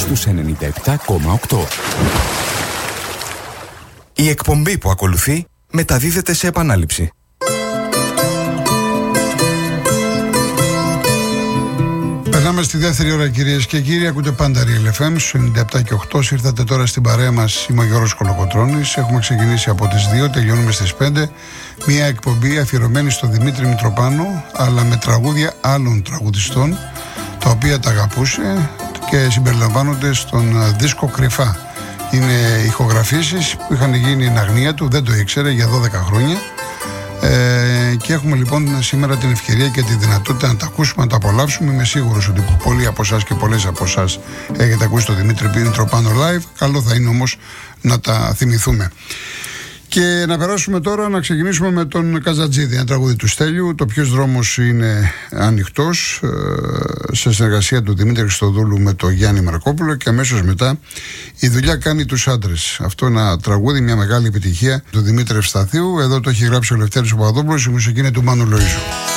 στους 97,8. Η εκπομπή που ακολουθεί μεταδίδεται σε επανάληψη. Περνάμε στη δεύτερη ώρα, κυρίες και κύριοι. Ακούτε πάντα Real FM στους 97,8. Ήρθατε τώρα στην παρέα μας. Είμαι ο Γιώργος Κολοκοτρώνης. Έχουμε ξεκινήσει από τις 2, τελειώνουμε στις 5. Μια εκπομπή αφιερωμένη στον Δημήτρη Μητροπάνο, αλλά με τραγούδια άλλων τραγουδιστών, τα οποία τα αγαπούσε και συμπεριλαμβάνονται στον δίσκο Κρυφά. Είναι ηχογραφήσεις που είχαν γίνει εν αγνία του, δεν το ήξερε για 12 χρόνια. Και έχουμε λοιπόν σήμερα την ευκαιρία και τη δυνατότητα να τα ακούσουμε, να τα απολαύσουμε. Είμαι σίγουρος ότι πολλοί από εσάς και πολλές από εσάς έχετε ακούσει τον Δημήτρη Μητροπάνο live. Καλό θα είναι όμως να τα θυμηθούμε. Και να περάσουμε τώρα να ξεκινήσουμε με τον Καζατζίδη, ένα τραγούδι του Στέλιου. Το ποιος δρόμος είναι ανοιχτός, σε συνεργασία του Δημήτρη Χριστοδούλου με τον Γιάννη Μαρκόπουλο, και αμέσως μετά η δουλειά κάνει τους άντρες. Αυτό ένα τραγούδι, μια μεγάλη επιτυχία του Δημήτρη Ευσταθίου. Εδώ το έχει γράψει ο Λευτέρης ο Παπαδόπουλος, η μουσική είναι του Μάνου Λοΐζου.